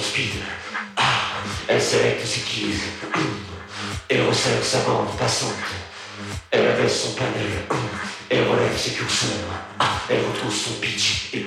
speed. Elle sélecte ses keys. Elle resserre sa bande passante. Elle abaisse son panel. Elle relève ses curseurs. Elle retrouve son pitch et